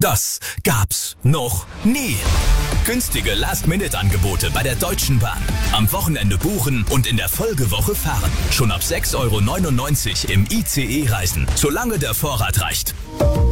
Das gab's noch nie. Günstige Last-Minute-Angebote bei der Deutschen Bahn. Am Wochenende buchen und in der Folgewoche fahren. Schon ab 6,99 € im ICE reisen, solange der Vorrat reicht.